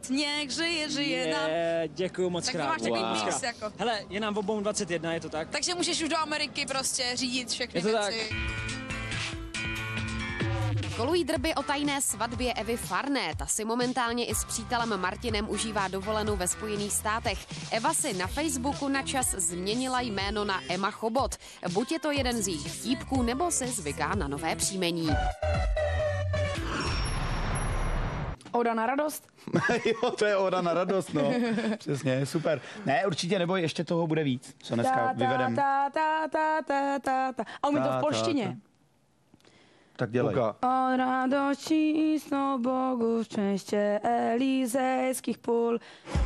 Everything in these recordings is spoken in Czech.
Nech žije nám. Děkuju moc Tak krát. to máš takový mix jako. Hele, je nám obou 21, je to tak? Takže můžeš už do Ameriky prostě řídit všechny Je to věci. Kolují drby o tajné svatbě Evy Farné. Ta si momentálně i s přítelem Martinem užívá dovolenou ve Spojených státech. Eva si na Facebooku na čas změnila jméno na Emma Chobot. Buď je to jeden z jejich vtípků, nebo se zvyká na nové příjmení. Oda na radost? Jo, to je oda na radost, no. Přesně, super. Ne, určitě neboj, ještě toho bude víc, co dneska vyvedem. A umí to v polštině. Tak dělej. Od radości snu Bogu szczęście elizejských pól.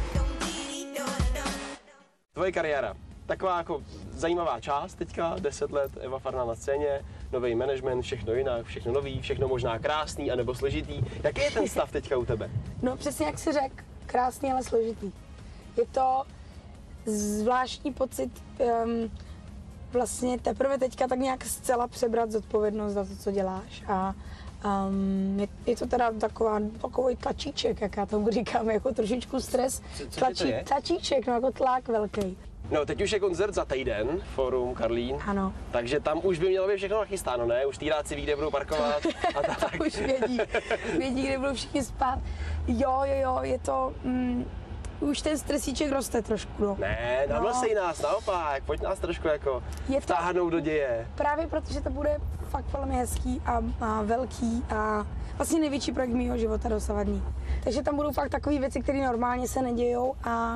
Tvoje kariéra. Taková jako zajímavá část teďka, 10 let, Eva Farná na scéně, nový management, všechno jinak, všechno nový, všechno možná krásný anebo složitý. Jaký je ten stav teďka u tebe? No přesně jak jsi řekl, krásný, ale složitý. Je to zvláštní pocit vlastně teprve teďka tak nějak zcela přebrat zodpovědnost za to, co děláš. A je to teda takový tlačíček, jak já tomu říkám, jako trošičku stres. Tlačíček, no jako tlak velký. No, teď už je koncert za týden, Fórum Karlín. Ano. Takže tam už by mělo být všechno nachystáno, ne? Už týráci ví, kde budou parkovat a tak. Už vědí, kde budou všichni spát. Jo, je to... už ten stresíček roste trošku, no. Ne, namlsej nás, naopak, pojď nás trošku jako vtáhnout do děje. Právě protože to bude fakt velmi hezký a velký a vlastně největší projekt mýho života dosavadní. Takže tam budou fakt takové věci, které normálně se nedějou a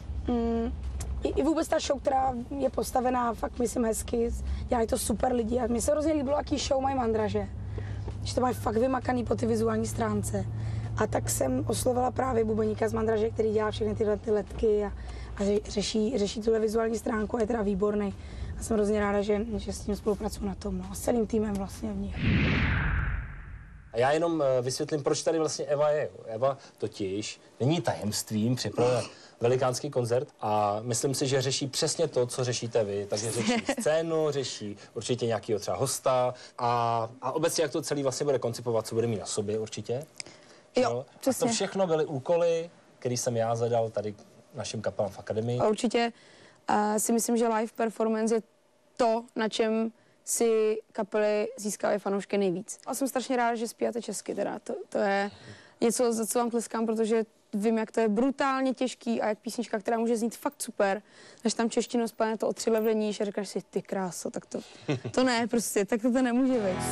i vůbec ta show, která je postavená fakt, myslím, hezky, dělají to super lidi a mně se hrozně líbilo, jaký show mají mandraže. Že to mají fakt vymakaný po ty vizuální stránce. A tak jsem oslovila právě bubeníka z Mandraže, který dělá všechny ty letky a řeší tuhle vizuální stránku a je teda výborný. A jsem hrozně ráda, že s tím spolupracuju na tom, no, s celým týmem vlastně v nich. A já jenom vysvětlím, proč tady vlastně Eva je. Eva totiž není tajemstvím, připravuje velikánský koncert a myslím si, že řeší přesně to, co řešíte vy. Takže řeší scénu, řeší určitě nějakého třeba hosta a obecně jak to celý vlastně bude koncipovat, co bude mít na sobě určitě. Jo, přesně. A to všechno byly úkoly, který jsem já zadal tady našim kapelám v akademii. A určitě si myslím, že live performance je to, na čem si kapely získávají fanoušky nejvíc. A jsem strašně ráda, že zpíváte česky teda. To je něco, za co vám tleskám, protože vím, jak to je brutálně těžký a jak písnička, která může znít fakt super, než tam češtinu spane to o 3 levely níž a říkáš si, ty kráso, tak to ne, prostě, tak to nemůže být.